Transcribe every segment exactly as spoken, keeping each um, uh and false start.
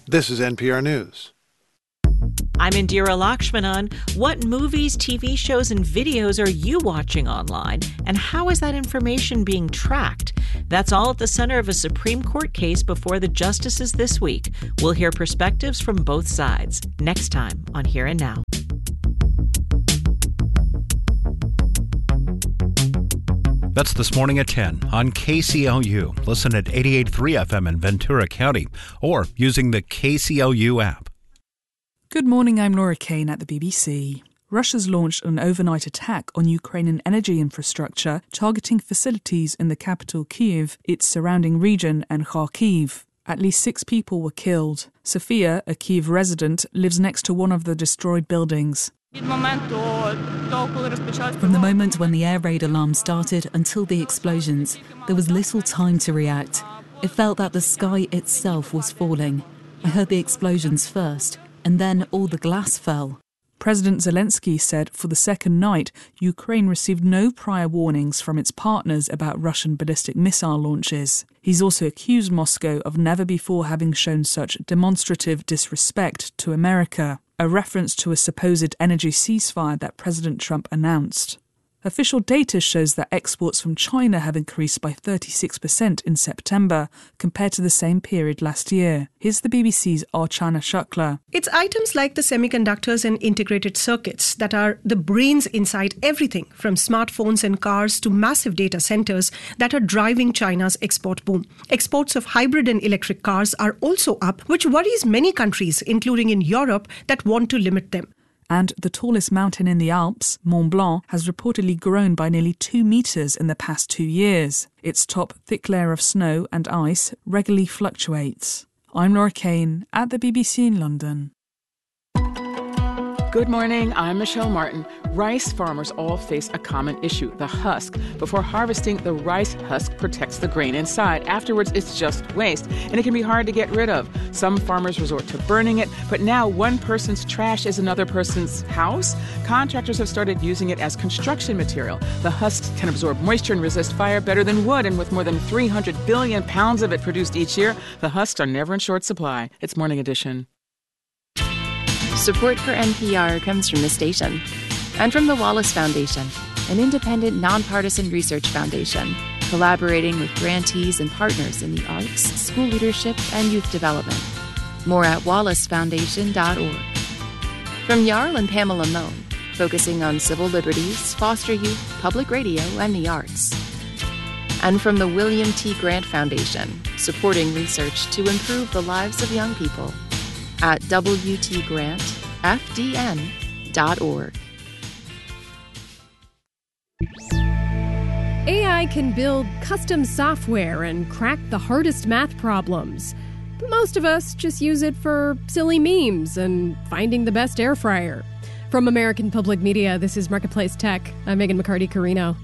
This is N P R News. I'm Indira Lakshmanan. What movies, T V shows, and videos are you watching online? And how is that information being tracked? That's all at the center of a Supreme Court case before the justices this week. We'll hear perspectives from both sides next time on Here and Now. That's This Morning at ten on K C L U. Listen at eighty-eight point three F M in Ventura County or using the K C L U app. Good morning, I'm Laura Kane at the B B C. Russia's launched an overnight attack on Ukrainian energy infrastructure, targeting facilities in the capital Kyiv, its surrounding region, and Kharkiv. At least six people were killed. Sofia, a Kyiv resident, lives next to one of the destroyed buildings. From the moment when the air raid alarm started until the explosions, there was little time to react. It felt that the sky itself was falling. I heard the explosions first, and then all the glass fell. President Zelensky said for the second night, Ukraine received no prior warnings from its partners about Russian ballistic missile launches. He's also accused Moscow of never before having shown such demonstrative disrespect to America, a reference to a supposed energy ceasefire that President Trump announced. Official data shows that exports from China have increased by thirty-six percent in September compared to the same period last year. Here's the B B C's Archana Shukla. It's items like the semiconductors and integrated circuits that are the brains inside everything from smartphones and cars to massive data centers that are driving China's export boom. Exports of hybrid and electric cars are also up, which worries many countries, including in Europe, that want to limit them. And the tallest mountain in the Alps, Mont Blanc, has reportedly grown by nearly two metres in the past two years. Its top thick layer of snow and ice regularly fluctuates. I'm Laura Kane at the B B C in London. Good morning, I'm Michelle Martin. Rice farmers all face a common issue, the husk. Before harvesting, the rice husk protects the grain inside. Afterwards, it's just waste, and it can be hard to get rid of. Some farmers resort to burning it, but now one person's trash is another person's house. Contractors have started using it as construction material. The husks can absorb moisture and resist fire better than wood, and with more than three hundred billion pounds of it produced each year, the husks are never in short supply. It's Morning Edition. Support for N P R comes from the station and from the Wallace Foundation, an independent, nonpartisan research foundation collaborating with grantees and partners in the arts, school leadership, and youth development. More at wallace foundation dot org. From Jarl and Pamela Moan, focusing on civil liberties, foster youth, public radio, and the arts. And from the William T. Grant Foundation, supporting research to improve the lives of young people. At w t grant f d n dot org. A I can build custom software and crack the hardest math problems. But most of us just use it for silly memes and finding the best air fryer. From American Public Media, this is Marketplace Tech. I'm Megan McCarty-Carino.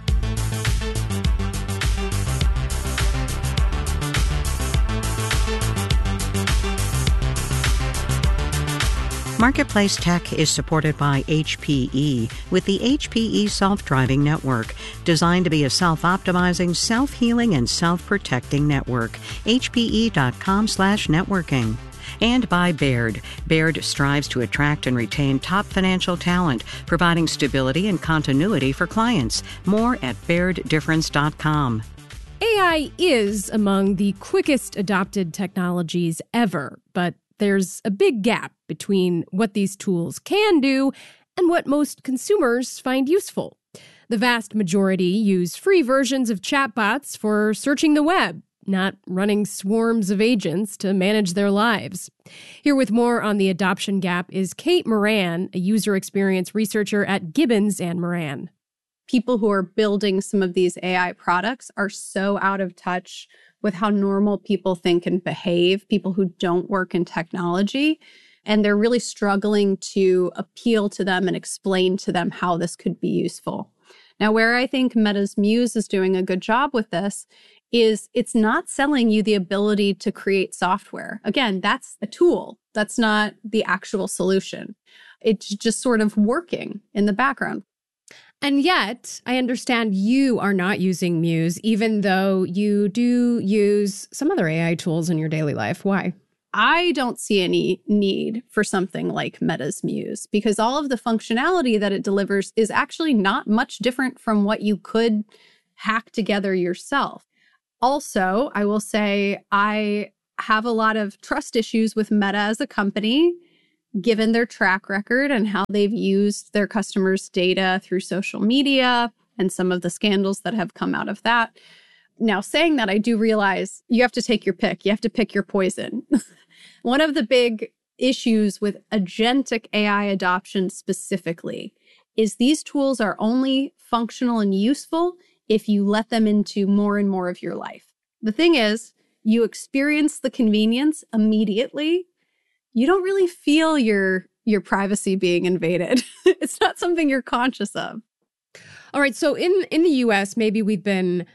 Marketplace Tech is supported by H P E with the H P E Self-Driving Network, designed to be a self-optimizing, self-healing, and self-protecting network. H P E dot com slash networking. And by Baird. Baird strives to attract and retain top financial talent, providing stability and continuity for clients. More at baird difference dot com. A I is among the quickest adopted technologies ever, but there's a big gap between what these tools can do and what most consumers find useful. The vast majority use free versions of chatbots for searching the web, not running swarms of agents to manage their lives. Here with more on the adoption gap is Kate Moran, a user experience researcher at Gibbons and Moran. People who are building some of these A I products are so out of touch with how normal people think and behave, people who don't work in technology. And they're really struggling to appeal to them and explain to them how this could be useful. Now, where I think Meta's Muse is doing a good job with this is it's not selling you the ability to create software. Again, that's a tool. That's not the actual solution. It's just sort of working in the background. And yet, I understand you are not using Muse, even though you do use some other A I tools in your daily life. Why? I don't see any need for something like Meta's Muse because all of the functionality that it delivers is actually not much different from what you could hack together yourself. Also, I will say I have a lot of trust issues with Meta as a company, given their track record and how they've used their customers' data through social media and some of the scandals that have come out of that. Now, saying that, I do realize you have to take your pick. You have to pick your poison. One of the big issues with agentic A I adoption specifically is these tools are only functional and useful if you let them into more and more of your life. The thing is, you experience the convenience immediately. You don't really feel your, your privacy being invaded. It's not something you're conscious of. All right, so in, in the U S, maybe we've been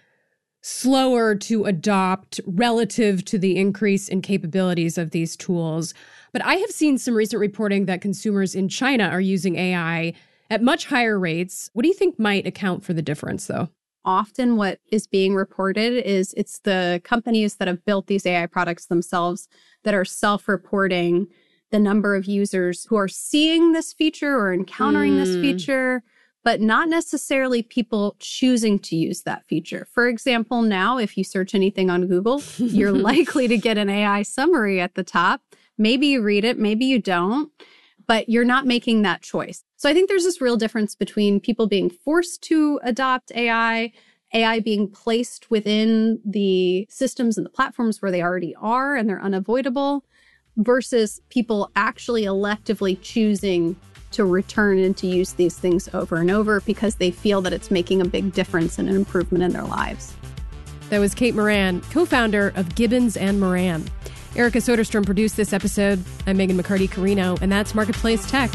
slower to adopt relative to the increase in capabilities of these tools. But I have seen some recent reporting that consumers in China are using A I at much higher rates. What do you think might account for the difference, though? Often what is being reported is it's the companies that have built these A I products themselves that are self-reporting the number of users who are seeing this feature or encountering mm. this feature, but not necessarily people choosing to use that feature. For example, now, if you search anything on Google, you're likely to get an A I summary at the top. Maybe you read it, maybe you don't, but you're not making that choice. So I think there's this real difference between people being forced to adopt A I, A I being placed within the systems and the platforms where they already are and they're unavoidable, versus people actually electively choosing to return and to use these things over and over because they feel that it's making a big difference and an improvement in their lives. That was Kate Moran, co-founder of Gibbons and Moran. Erica Soderstrom produced this episode. I'm Megan McCarty-Carino, and that's Marketplace Tech.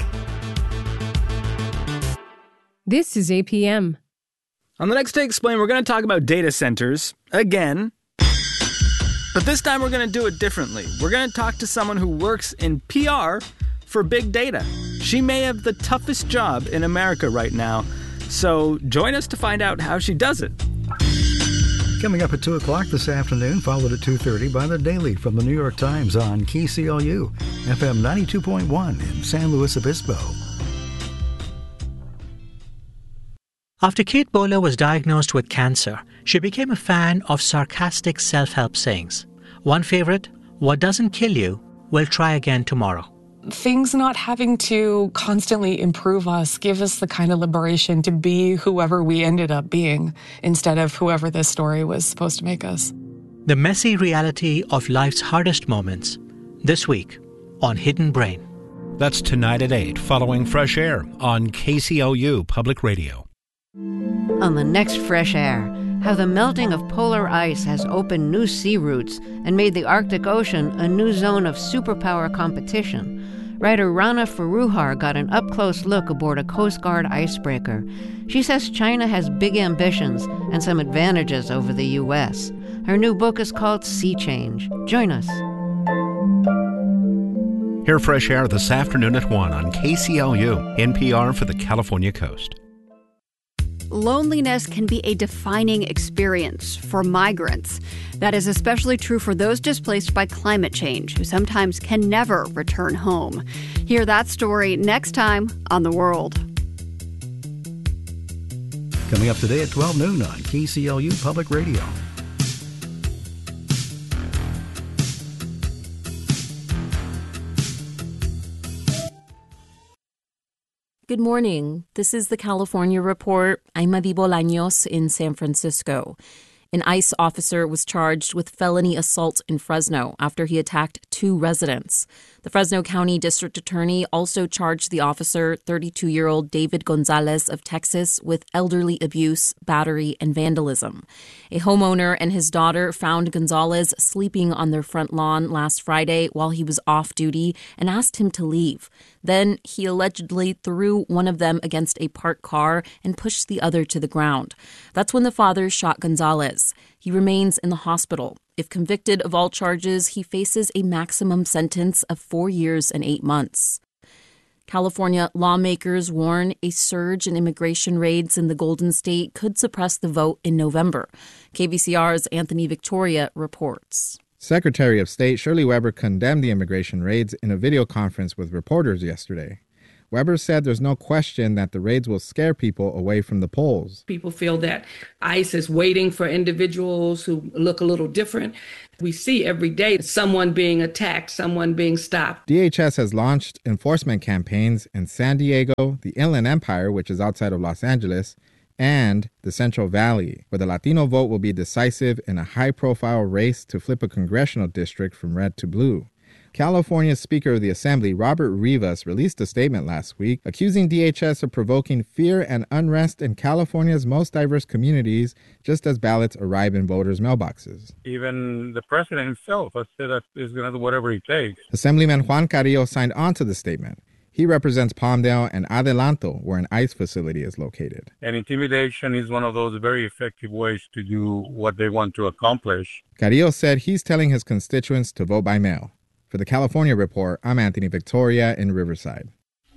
This is A P M. On the next Day Explained, we're going to talk about data centers again. But this time we're going to do it differently. We're going to talk to someone who works in P R for big data. She may have the toughest job in America right now, so join us to find out how she does it. Coming up at two o'clock this afternoon, followed at two thirty by The Daily from the New York Times on K C L U, F M ninety-two point one in San Luis Obispo. After Kate Bowler was diagnosed with cancer, she became a fan of sarcastic self-help sayings. One favorite, "What doesn't kill you, will try again tomorrow." Things not having to constantly improve us give us the kind of liberation to be whoever we ended up being instead of whoever this story was supposed to make us. The messy reality of life's hardest moments, this week on Hidden Brain. That's tonight at eight, following Fresh Air on K C L U Public Radio. On the next Fresh Air, how the melting of polar ice has opened new sea routes and made the Arctic Ocean a new zone of superpower competition. Writer Rana Faruhar got an up-close look aboard a Coast Guard icebreaker. She says China has big ambitions and some advantages over the U S. Her new book is called Sea Change. Join us. Hear Fresh Air this afternoon at one on K C L U, N P R for the California Coast. Loneliness can be a defining experience for migrants. That is especially true for those displaced by climate change, who sometimes can never return home. Hear that story next time on The World. Coming up today at twelve noon on K C L U Public Radio. Good morning. This is the California Report. I'm Madi Bolaños in San Francisco. An ICE officer was charged with felony assault in Fresno after he attacked two residents. The Fresno County District Attorney also charged the officer, thirty-two-year-old David Gonzalez of Texas, with elderly abuse, battery, and vandalism. A homeowner and his daughter found Gonzalez sleeping on their front lawn last Friday while he was off duty and asked him to leave. Then he allegedly threw one of them against a parked car and pushed the other to the ground. That's when the father shot Gonzalez. He remains in the hospital. If convicted of all charges, he faces a maximum sentence of four years and eight months. California lawmakers warn a surge in immigration raids in the Golden State could suppress the vote in November. K B C R's Anthony Victoria reports. Secretary of State Shirley Weber condemned the immigration raids in a video conference with reporters yesterday. Weber said there's no question that the raids will scare people away from the polls. People feel that ICE is waiting for individuals who look a little different. We see every day someone being attacked, someone being stopped. D H S has launched enforcement campaigns in San Diego, the Inland Empire, which is outside of Los Angeles, and the Central Valley, where the Latino vote will be decisive in a high-profile race to flip a congressional district from red to blue. California's Speaker of the Assembly, Robert Rivas, released a statement last week accusing D H S of provoking fear and unrest in California's most diverse communities just as ballots arrive in voters' mailboxes. Even the president himself has said that he's going to do whatever he takes. Assemblyman Juan Carrillo signed on to the statement. He represents Palmdale and Adelanto, where an ICE facility is located. And intimidation is one of those very effective ways to do what they want to accomplish. Carrillo said he's telling his constituents to vote by mail. For the California Report, I'm Anthony Victoria in Riverside.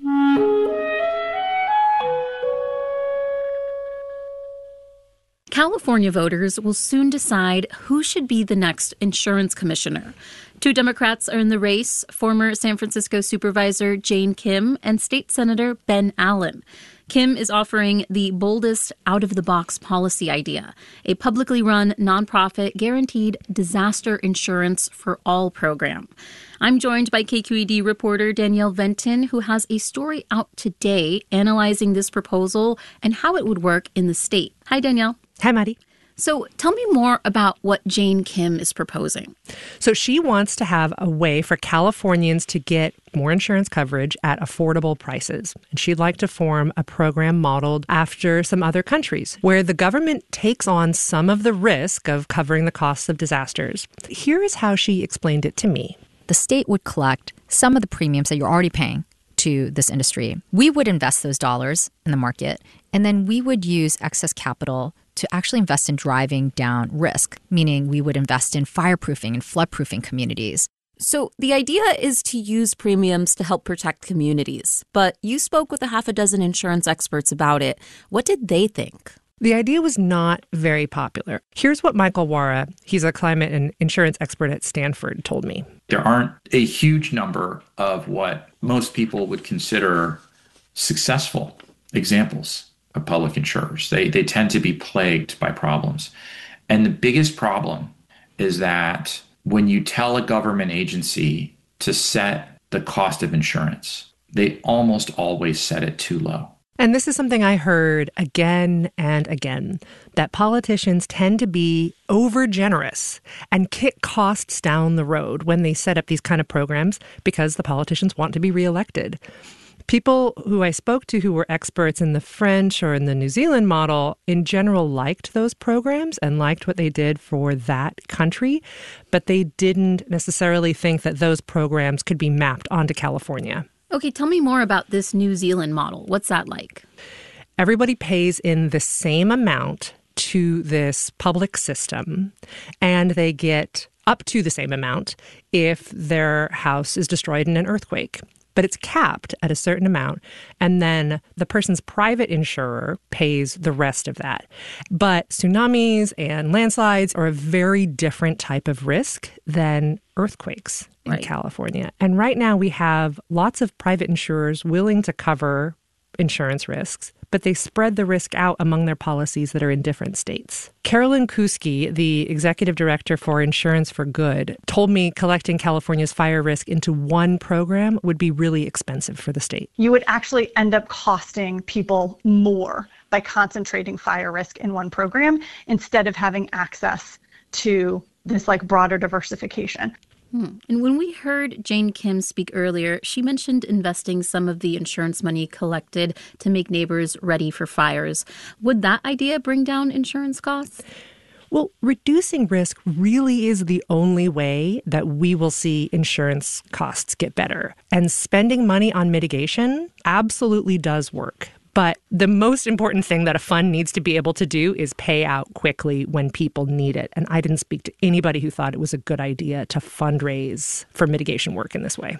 California voters will soon decide who should be the next insurance commissioner. Two Democrats are in the race, former San Francisco Supervisor Jane Kim and State Senator Ben Allen. Kim is offering the boldest out-of-the-box policy idea, a publicly run nonprofit guaranteed disaster insurance for all program. I'm joined by K Q E D reporter Danielle Venton, who has a story out today analyzing this proposal and how it would work in the state. Hi, Danielle. Hi, Maddie. So tell me more about what Jane Kim is proposing. So she wants to have a way for Californians to get more insurance coverage at affordable prices. And she'd like to form a program modeled after some other countries, where the government takes on some of the risk of covering the costs of disasters. Here is how she explained it to me. The state would collect some of the premiums that you're already paying to this industry. We would invest those dollars in the market, and then we would use excess capital to actually invest in driving down risk, meaning we would invest in fireproofing and floodproofing communities. So the idea is to use premiums to help protect communities. But you spoke with a half a dozen insurance experts about it. What did they think? The idea was not very popular. Here's what Michael Wara, he's a climate and insurance expert at Stanford, told me. There aren't a huge number of what most people would consider successful examples of public insurers. They they tend to be plagued by problems. And the biggest problem is that when you tell a government agency to set the cost of insurance, they almost always set it too low. And this is something I heard again and again, that politicians tend to be over-generous and kick costs down the road when they set up these kind of programs because the politicians want to be reelected. People who I spoke to who were experts in the French or in the New Zealand model in general liked those programs and liked what they did for that country, but they didn't necessarily think that those programs could be mapped onto California. Okay, tell me more about this New Zealand model. What's that like? Everybody pays in the same amount to this public system, and they get up to the same amount if their house is destroyed in an earthquake. But it's capped at a certain amount, and then the person's private insurer pays the rest of that. But tsunamis and landslides are a very different type of risk than earthquakes in right. California. And right now we have lots of private insurers willing to cover insurance risks, but they spread the risk out among their policies that are in different states. Carolyn Kuski, the executive director for Insurance for Good, told me collecting California's fire risk into one program would be really expensive for the state. You would actually end up costing people more by concentrating fire risk in one program instead of having access to this like broader diversification. Hmm. And when we heard Jane Kim speak earlier, she mentioned investing some of the insurance money collected to make neighbors ready for fires. Would that idea bring down insurance costs? Well, reducing risk really is the only way that we will see insurance costs get better. And spending money on mitigation absolutely does work. But the most important thing that a fund needs to be able to do is pay out quickly when people need it. And I didn't speak to anybody who thought it was a good idea to fundraise for mitigation work in this way.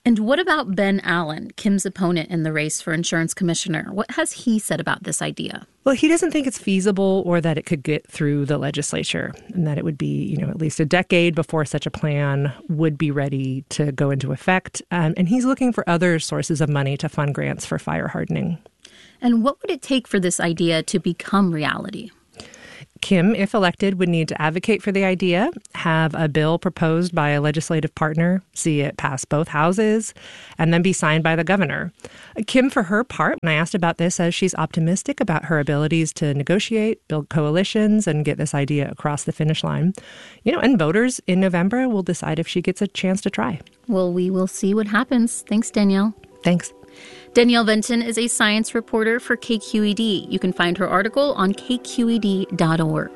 And what about Ben Allen, Kim's opponent in the race for insurance commissioner? What has he said about this idea? Well, he doesn't think it's feasible or that it could get through the legislature, and that it would be, you know, at least a decade before such a plan would be ready to go into effect. Um, and he's looking for other sources of money to fund grants for fire hardening. And what would it take for this idea to become reality? Kim, if elected, would need to advocate for the idea, have a bill proposed by a legislative partner, see it pass both houses, and then be signed by the governor. Kim, for her part, when I asked about this, says she's optimistic about her abilities to negotiate, build coalitions, and get this idea across the finish line. You know, and voters in November will decide if she gets a chance to try. Well, we will see what happens. Thanks, Danielle. Thanks. Danielle Vinton is a science reporter for K Q E D. You can find her article on k q e d dot org.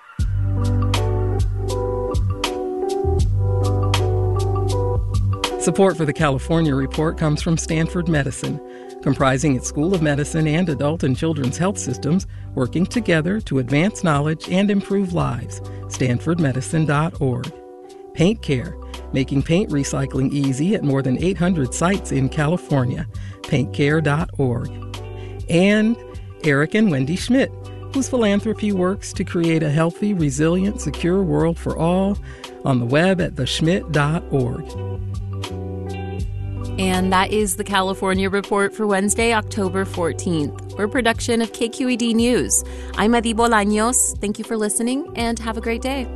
Support for the California Report comes from Stanford Medicine, comprising its School of Medicine and adult and children's health systems, working together to advance knowledge and improve lives. stanford medicine dot org. Paint Care, making paint recycling easy at more than eight hundred sites in California. paint care dot org. And Eric and Wendy Schmidt, whose philanthropy works to create a healthy, resilient, secure world for all, on the web at the schmidt dot org. And that is the California Report for Wednesday, October fourteenth. We're a production of K Q E D News. I'm Adi Bolaños. Thank you for listening, and have a great day.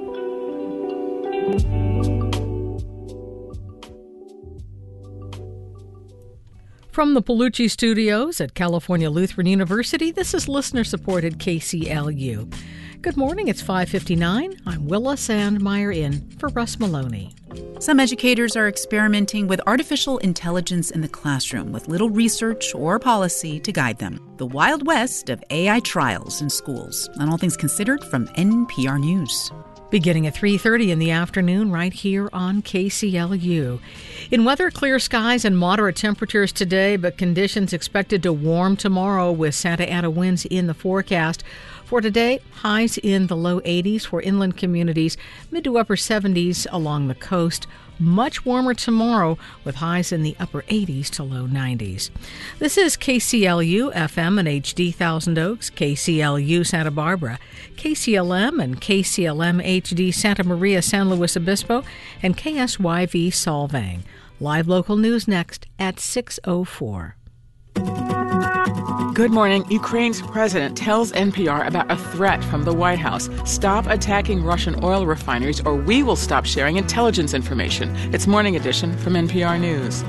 From the Palucci Studios at California Lutheran University, this is listener-supported K C L U. Good morning, it's five fifty-nine. I'm Willa Sandmeyer in for Russ Maloney. Some educators are experimenting with artificial intelligence in the classroom with little research or policy to guide them. The Wild West of A I trials in schools. On All Things Considered from N P R News. Beginning at three thirty in the afternoon right here on K C L U. In weather, clear skies and moderate temperatures today, but conditions expected to warm tomorrow with Santa Ana winds in the forecast. For today, highs in the low eighties for inland communities, mid to upper seventies along the coast. Much warmer tomorrow with highs in the upper eighties to low nineties. This is K C L U F M and H D Thousand Oaks, K C L U Santa Barbara, K C L M and K C L M H D Santa Maria San Luis Obispo, and K S Y V Solvang. Live local news next at six oh four. Good morning. Ukraine's president tells N P R about a threat from the White House. Stop attacking Russian oil refineries or we will stop sharing intelligence information. It's Morning Edition from N P R News.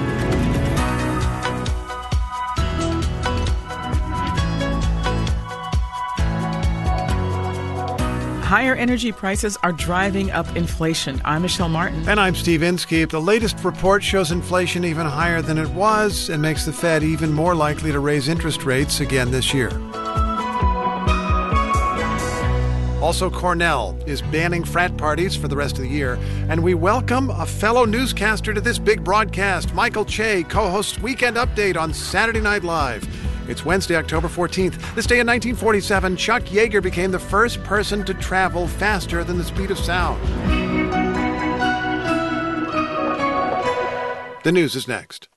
Higher energy prices are driving up inflation. I'm Michelle Martin. And I'm Steve Inskeep. The latest report shows inflation even higher than it was and makes the Fed even more likely to raise interest rates again this year. Also, Cornell is banning frat parties for the rest of the year. And we welcome a fellow newscaster to this big broadcast. Michael Che co-hosts Weekend Update on Saturday Night Live. It's Wednesday, October fourteenth. This day in nineteen forty-seven, Chuck Yeager became the first person to travel faster than the speed of sound. The news is next.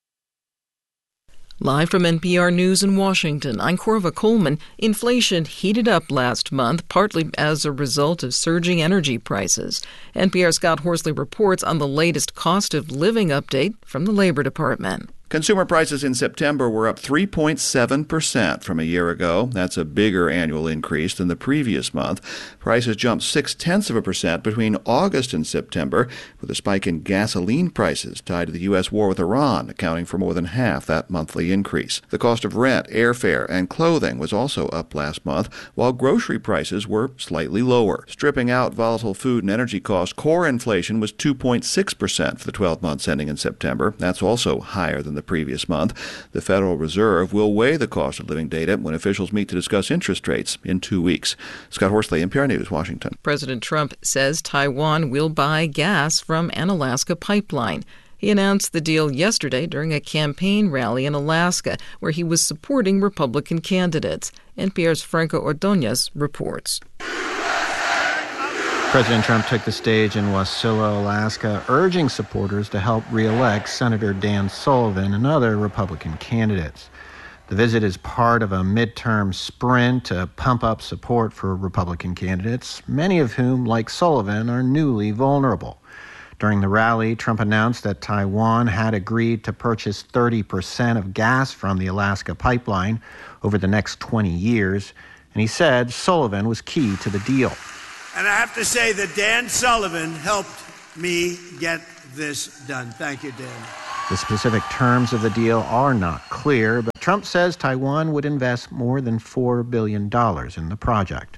Live from N P R News in Washington, I'm Corva Coleman. Inflation heated up last month, partly as a result of surging energy prices. N P R's Scott Horsley reports on the latest cost of living update from the Labor Department. Consumer prices in September were up three point seven percent from a year ago. That's a bigger annual increase than the previous month. Prices jumped six-tenths of a percent between August and September, with a spike in gasoline prices tied to the U S war with Iran, accounting for more than half that monthly increase. The cost of rent, airfare, and clothing was also up last month, while grocery prices were slightly lower. Stripping out volatile food and energy costs, core inflation was two point six percent for the twelve months ending in September. That's also higher than the previous month. The Federal Reserve will weigh the cost of living data when officials meet to discuss interest rates in two weeks. Scott Horsley, N P R News, Washington. President Trump says Taiwan will buy gas from an Alaska pipeline. He announced the deal yesterday during a campaign rally in Alaska, where he was supporting Republican candidates. N P R's Franco Ordonez reports. President Trump took the stage in Wasilla, Alaska, urging supporters to help re-elect Senator Dan Sullivan and other Republican candidates. The visit is part of a midterm sprint to pump up support for Republican candidates, many of whom, like Sullivan, are newly vulnerable. During the rally, Trump announced that Taiwan had agreed to purchase thirty percent of gas from the Alaska pipeline over the next twenty years, and he said Sullivan was key to the deal. And I have to say that Dan Sullivan helped me get this done. Thank you, Dan. The specific terms of the deal are not clear, but Trump says Taiwan would invest more than four billion dollars in the project.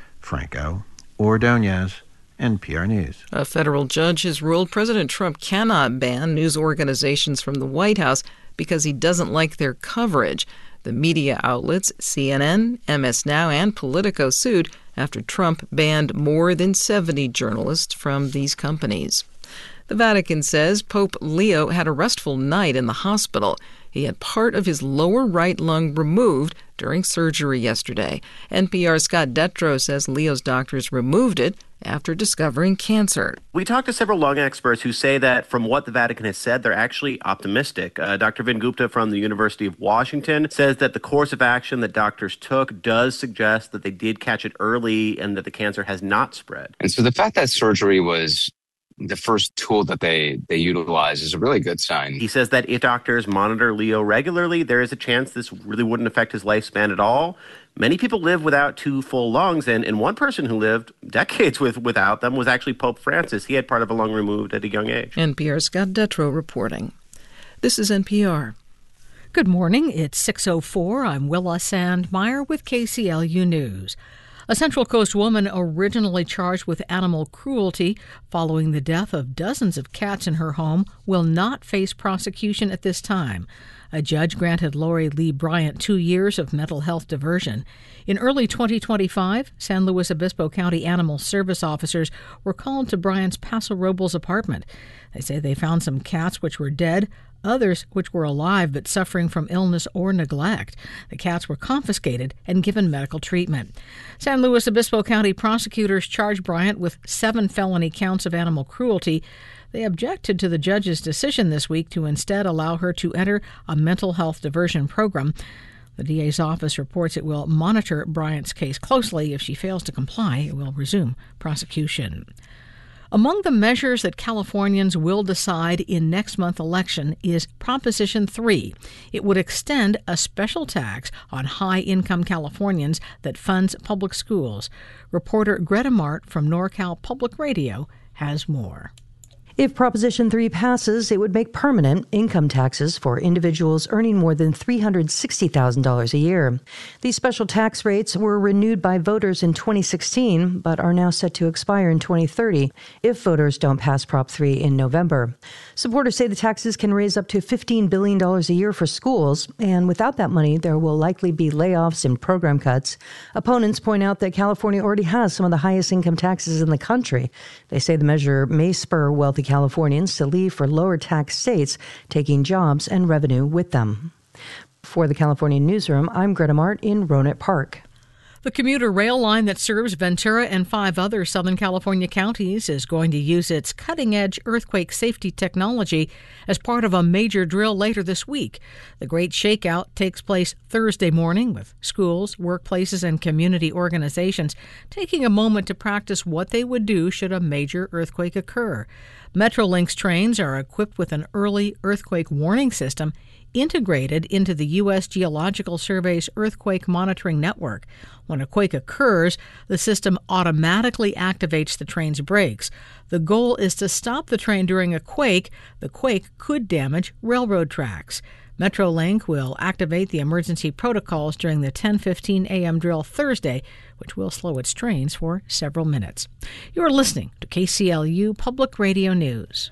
Franco Ordonez, N P R News. A federal judge has ruled President Trump cannot ban news organizations from the White House because he doesn't like their coverage. The media outlets C N N, M S Now, and Politico sued after Trump banned more than seventy journalists from these companies. The Vatican says Pope Leo had a restful night in the hospital. He had part of his lower right lung removed during surgery yesterday. N P R's Scott Detrow says Leo's doctors removed it after discovering cancer. We talked to several lung experts who say that from what the Vatican has said, they're actually optimistic. Uh, Doctor Vin Gupta from the University of Washington says that the course of action that doctors took does suggest that they did catch it early and that the cancer has not spread. And so the fact that surgery was the first tool that they, they utilize is a really good sign. He says that if doctors monitor Leo regularly, there is a chance this really wouldn't affect his lifespan at all. Many people live without two full lungs, and, and one person who lived decades with, without them was actually Pope Francis. He had part of a lung removed at a young age. N P R's Scott Detrow reporting. This is N P R. Good morning. It's six oh four. I'm Willa Sandmeyer with K C L U News. A Central Coast woman originally charged with animal cruelty following the death of dozens of cats in her home will not face prosecution at this time. A judge granted Lori Lee Bryant two years of mental health diversion. In early twenty twenty-five, San Luis Obispo County Animal Service officers were called to Bryant's Paso Robles apartment. They say they found some cats which were dead, others which were alive but suffering from illness or neglect. The cats were confiscated and given medical treatment. San Luis Obispo County prosecutors charged Bryant with seven felony counts of animal cruelty. They objected to the judge's decision this week to instead allow her to enter a mental health diversion program. The D A's office reports it will monitor Bryant's case closely. If she fails to comply, it will resume prosecution. Among the measures that Californians will decide in next month's election is Proposition three. It would extend a special tax on high-income Californians that funds public schools. Reporter Greta Mart from NorCal Public Radio has more. If Proposition three passes, it would make permanent income taxes for individuals earning more than three hundred sixty thousand dollars a year. These special tax rates were renewed by voters in twenty sixteen, but are now set to expire in twenty thirty if voters don't pass Prop three in November. Supporters say the taxes can raise up to fifteen billion dollars a year for schools, and without that money, there will likely be layoffs and program cuts. Opponents point out that California already has some of the highest income taxes in the country. They say the measure may spur wealthy Californians to leave for lower tax states, taking jobs and revenue with them. For the California Newsroom, I'm Greta Mart in Rohnert Park. The commuter rail line that serves Ventura and five other Southern California counties is going to use its cutting-edge earthquake safety technology as part of a major drill later this week. The Great Shakeout takes place Thursday morning with schools, workplaces, and community organizations taking a moment to practice what they would do should a major earthquake occur. Metrolinx trains are equipped with an early earthquake warning system integrated into the U S Geological Survey's earthquake monitoring network. When a quake occurs, the system automatically activates the train's brakes. The goal is to stop the train during a quake. The quake could damage railroad tracks. Metrolink will activate the emergency protocols during the ten fifteen a.m. drill Thursday, which will slow its trains for several minutes. You're listening to K C L U Public Radio News.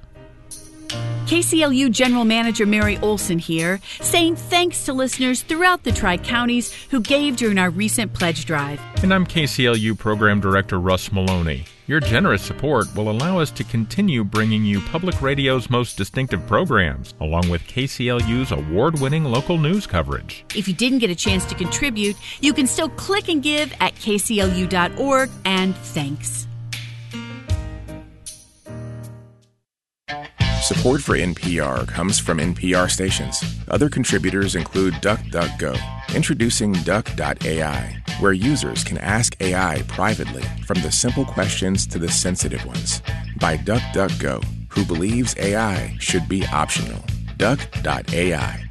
K C L U General Manager Mary Olson here, saying thanks to listeners throughout the Tri-Counties who gave during our recent pledge drive. And I'm K C L U Program Director Russ Maloney. Your generous support will allow us to continue bringing you public radio's most distinctive programs, along with K C L U's award-winning local news coverage. If you didn't get a chance to contribute, you can still click and give at K C L U dot org, and thanks. Support for N P R comes from N P R stations. Other contributors include DuckDuckGo. Introducing Duck dot A I, where users can ask A I privately, from the simple questions to the sensitive ones. By DuckDuckGo, who believes A I should be optional. Duck dot A I.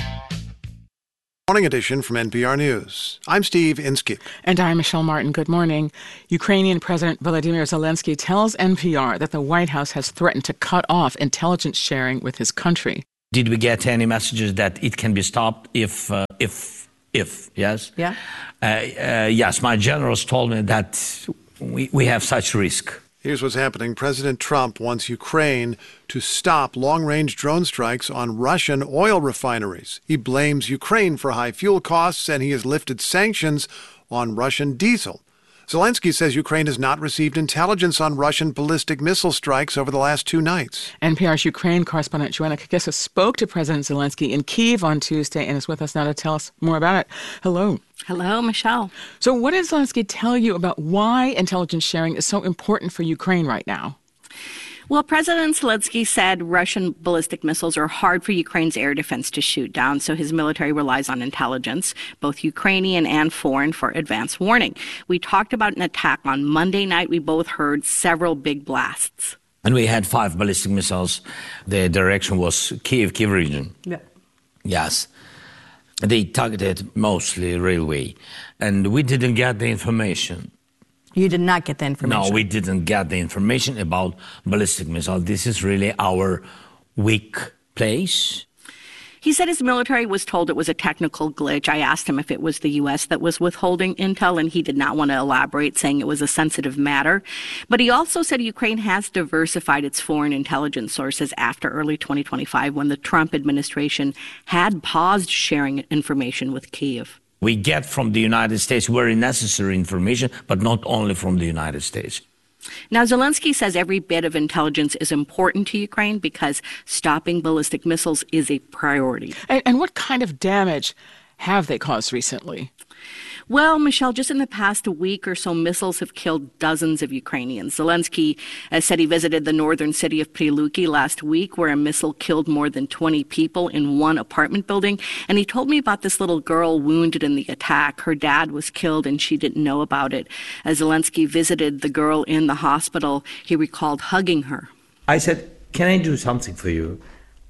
Morning edition from N P R News. I'm Steve Inskeep. And I'm Michelle Martin. Good morning. Ukrainian President Volodymyr Zelensky tells N P R that the White House has threatened to cut off intelligence sharing with his country. Did we get any messages that it can be stopped if, uh, if, if, yes? Yeah. Uh, uh, yes, my generals told me that we, we have such risk. Here's what's happening. President Trump wants Ukraine to stop long-range drone strikes on Russian oil refineries. He blames Ukraine for high fuel costs, and he has lifted sanctions on Russian diesel. Zelensky says Ukraine has not received intelligence on Russian ballistic missile strikes over the last two nights. N P R's Ukraine correspondent Joanna Kakissis spoke to President Zelensky in Kyiv on Tuesday and is with us now to tell us more about it. Hello. Hello, Michelle. So what did Zelensky tell you about why intelligence sharing is so important for Ukraine right now? Well, President Zelensky said Russian ballistic missiles are hard for Ukraine's air defense to shoot down, so his military relies on intelligence, both Ukrainian and foreign, for advance warning. We talked about an attack on Monday night. We both heard several big blasts. And we had five ballistic missiles. The direction was Kyiv, Kyiv region. Yeah. Yes. They targeted mostly railway, and we didn't get the information. You did not get the information? No, we didn't get the information about ballistic missile. This is really our weak place. He said his military was told it was a technical glitch. I asked him if it was the U S that was withholding intel, and he did not want to elaborate, saying it was a sensitive matter. But he also said Ukraine has diversified its foreign intelligence sources after early twenty twenty-five, when the Trump administration had paused sharing information with Kyiv. We get from the United States very necessary information, but not only from the United States. Now, Zelensky says every bit of intelligence is important to Ukraine because stopping ballistic missiles is a priority. And, and what kind of damage have they caused recently? Well, Michelle, just in the past week or so, missiles have killed dozens of Ukrainians. Zelensky uh, said he visited the northern city of Prilupki last week, where a missile killed more than twenty people in one apartment building. And he told me about this little girl wounded in the attack. Her dad was killed, and she didn't know about it. As Zelensky visited the girl in the hospital, he recalled hugging her. I said, can I do something for you?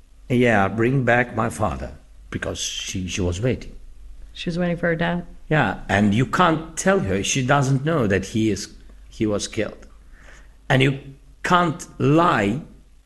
Yeah, bring back my father, because she, she was waiting. She was waiting for her dad? Yeah, and you can't tell her. She doesn't know that he is he was killed. And you can't lie.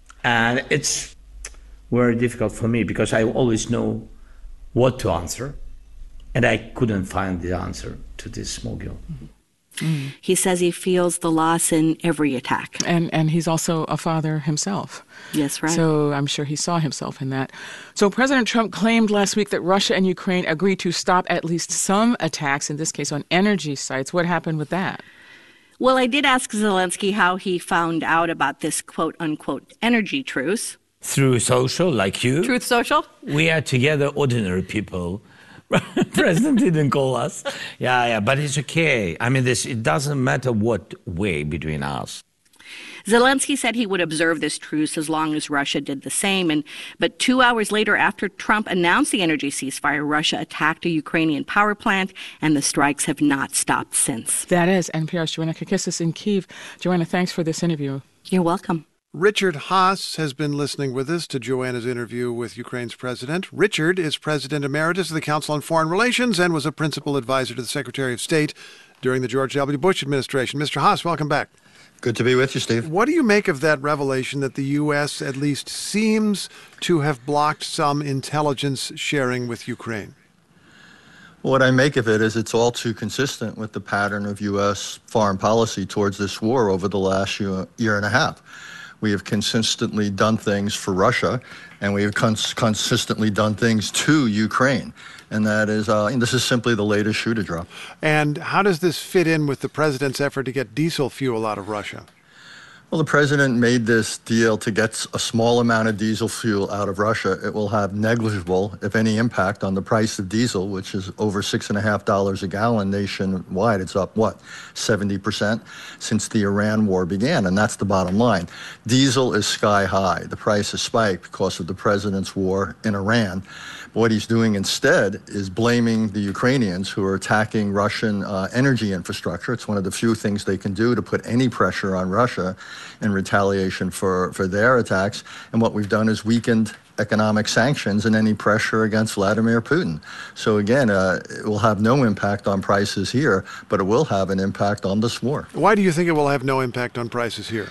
And it's very difficult for me because I always know what to answer. And I couldn't find the answer to this small girl. Mm-hmm. Mm. He says he feels the loss in every attack. And and he's also a father himself. Yes, right. So I'm sure he saw himself in that. So President Trump claimed last week that Russia and Ukraine agreed to stop at least some attacks, in this case on energy sites. What happened with that? Well, I did ask Zelensky how he found out about this quote-unquote energy truce. Through social, like you. Truth Social? We are together ordinary people. President didn't call us. Yeah, yeah, but it's okay. I mean, this it doesn't matter what way between us. Zelensky said he would observe this truce as long as Russia did the same. And but two hours later, after Trump announced the energy ceasefire, Russia attacked a Ukrainian power plant, and the strikes have not stopped since. That is N P R's Joanna Kakissis in Kyiv. Joanna, thanks for this interview. You're welcome. Richard Haass has been listening with us to Joanna's interview with Ukraine's president. Richard is President Emeritus of the Council on Foreign Relations and was a principal advisor to the Secretary of State during the George W. Bush administration. Mister Haass, welcome back. Good to be with you, Steve. What do you make of that revelation that the U S at least seems to have blocked some intelligence sharing with Ukraine? What I make of it is it's all too consistent with the pattern of U S foreign policy towards this war over the last year, year and a half. We have consistently done things for Russia, and we have cons- consistently done things to Ukraine. And that is, uh, and this is simply the latest shoe to drop. And how does this fit in with the president's effort to get diesel fuel out of Russia? Well, the president made this deal to get a small amount of diesel fuel out of Russia. It will have negligible, if any, impact on the price of diesel, which is over six and a half dollars a gallon nationwide. It's up, what, seventy percent since the Iran war began, and that's the bottom line. Diesel is sky high. The price has spiked because of the president's war in Iran. What he's doing instead is blaming the Ukrainians who are attacking Russian uh, energy infrastructure. It's one of the few things they can do to put any pressure on Russia in retaliation for, for their attacks. And what we've done is weakened economic sanctions and any pressure against Vladimir Putin. So again, uh, it will have no impact on prices here, but it will have an impact on this war. Why do you think it will have no impact on prices here?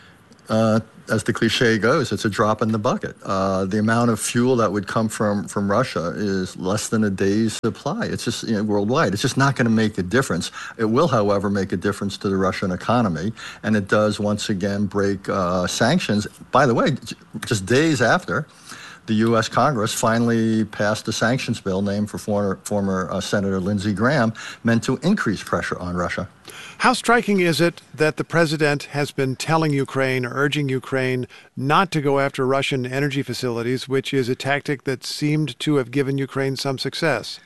Uh, as the cliche goes, it's a drop in the bucket. Uh, the amount of fuel that would come from, from Russia is less than a day's supply. It's just, you know, worldwide. It's just not going to make a difference. It will, however, make a difference to the Russian economy, and it does once again break uh, sanctions. By the way, just days after, the U S Congress finally passed a sanctions bill named for former, former uh, Senator Lindsey Graham, meant to increase pressure on Russia. How striking is it that the president has been telling Ukraine, urging Ukraine not to go after Russian energy facilities, which is a tactic that seemed to have given Ukraine some success?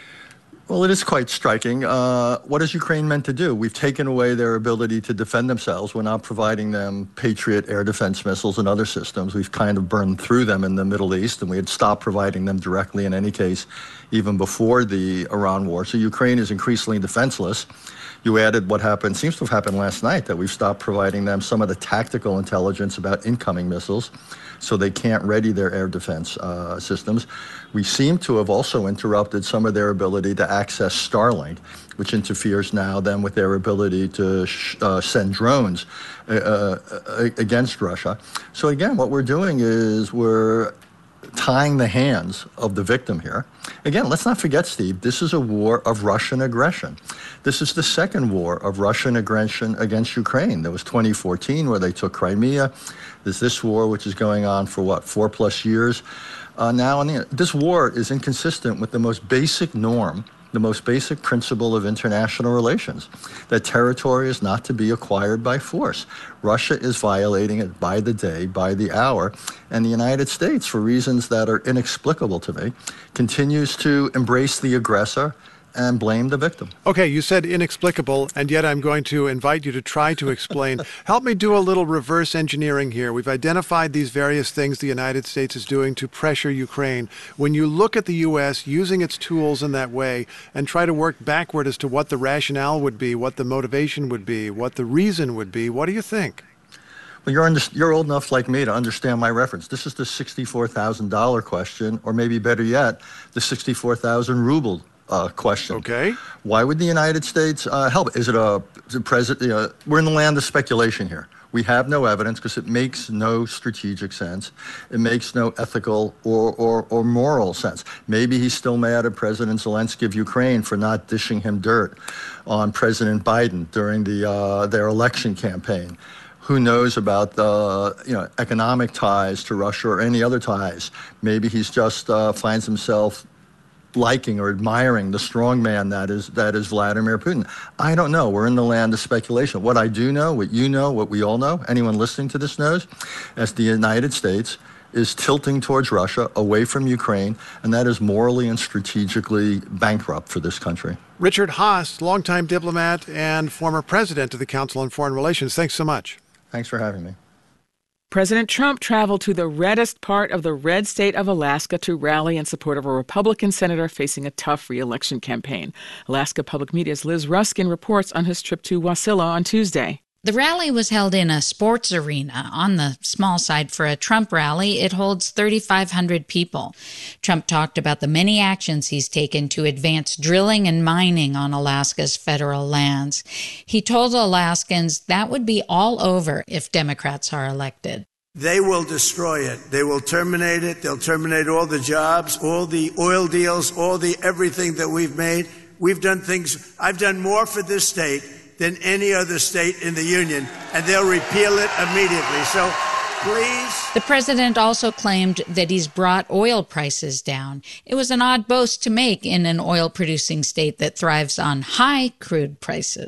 Well, it is quite striking. Uh, what is Ukraine meant to do? We've taken away their ability to defend themselves. We're not providing them Patriot air defense missiles and other systems. We've kind of burned through them in the Middle East, and we had stopped providing them directly in any case, even before the Iran war. So Ukraine is increasingly defenseless. You added what happened, seems to have happened last night, that we've stopped providing them some of the tactical intelligence about incoming missiles, so they can't ready their air defense uh, systems. We seem to have also interrupted some of their ability to access Starlink, which interferes now then with their ability to sh- uh, send drones uh, uh, against Russia. So again, what we're doing is we're tying the hands of the victim here. Again, let's not forget, Steve, this is a war of Russian aggression. This is the second war of Russian aggression against Ukraine. There was twenty fourteen, where they took Crimea. There's this war, which is going on for, what, four plus years uh, now. And this war is inconsistent with the most basic norm, the most basic principle of international relations, that territory is not to be acquired by force. Russia is violating it by the day, by the hour, and the United States, for reasons that are inexplicable to me, continues to embrace the aggressor and blame the victim. Okay, you said inexplicable, and yet I'm going to invite you to try to explain. Help me do a little reverse engineering here. We've identified these various things the United States is doing to pressure Ukraine. When you look at the U S using its tools in that way and try to work backward as to what the rationale would be, what the motivation would be, what the reason would be, what do you think? Well, you're, under, you're old enough like me to understand my reference. This is the sixty-four thousand dollars question, or maybe better yet, the sixty-four thousand ruble Uh, question. Okay. Why would the United States uh, help? Is it a, is it president? You know, we're in the land of speculation here. We have no evidence because it makes no strategic sense. It makes no ethical or, or, or moral sense. Maybe he's still mad at President Zelensky of Ukraine for not dishing him dirt on President Biden during the uh, their election campaign. Who knows about the you know economic ties to Russia or any other ties? Maybe he's just uh, finds himself liking or admiring the strong man that is that is Vladimir Putin. I don't know. We're in the land of speculation. What I do know, what you know, what we all know, anyone listening to this knows, as the United States is tilting towards Russia, away from Ukraine, and that is morally and strategically bankrupt for this country. Richard Haass, longtime diplomat and former president of the Council on Foreign Relations. Thanks so much. Thanks for having me. President Trump traveled to the reddest part of the red state of Alaska to rally in support of a Republican senator facing a tough re-election campaign. Alaska Public Media's Liz Ruskin reports on his trip to Wasilla on Tuesday. The rally was held in a sports arena. On the small side for a Trump rally, it holds thirty-five hundred people. Trump talked about the many actions he's taken to advance drilling and mining on Alaska's federal lands. He told Alaskans that would be all over if Democrats are elected. They will destroy it. They will terminate it. They'll terminate all the jobs, all the oil deals, all the everything that we've made. We've done things. I've done more for this state than any other state in the union, and they'll repeal it immediately. So please. The president also claimed that he's brought oil prices down. It was an odd boast to make in an oil-producing state that thrives on high crude prices.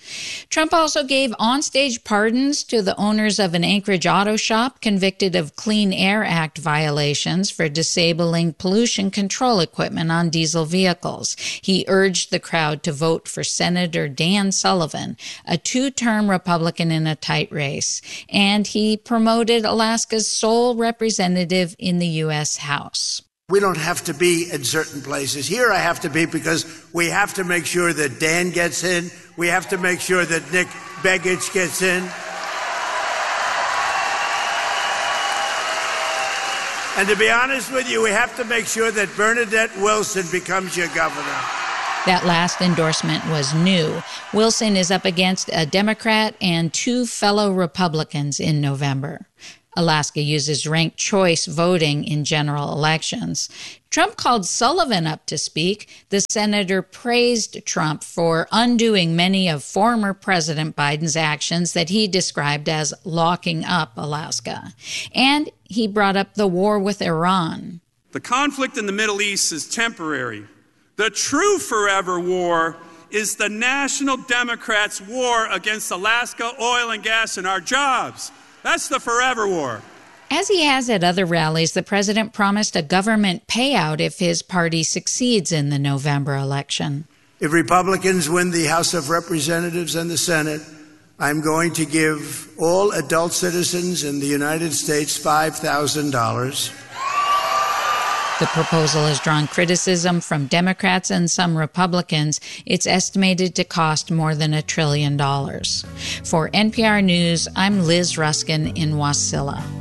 Trump also gave onstage pardons to the owners of an Anchorage auto shop convicted of Clean Air Act violations for disabling pollution control equipment on diesel vehicles. He urged the crowd to vote for Senator Dan Sullivan, a two-term Republican in a tight race, and he promoted Alaska's sole representative in the U S House. We don't have to be in certain places. Here I have to be because we have to make sure that Dan gets in. We have to make sure that Nick Begich gets in. And to be honest with you, we have to make sure that Bernadette Wilson becomes your governor. That last endorsement was new. Wilson is up against a Democrat and two fellow Republicans in November. Alaska uses ranked choice voting in general elections. Trump called Sullivan up to speak. The senator praised Trump for undoing many of former President Biden's actions that he described as locking up Alaska. And he brought up the war with Iran. The conflict in the Middle East is temporary. The true forever war is the National Democrats' war against Alaska oil and gas and our jobs. That's the forever war. As he has at other rallies, the president promised a government payout if his party succeeds in the November election. If Republicans win the House of Representatives and the Senate, I'm going to give all adult citizens in the United States five thousand dollars. The proposal has drawn criticism from Democrats and some Republicans. It's estimated to cost more than a trillion dollars. For N P R News, I'm Liz Ruskin in Wasilla.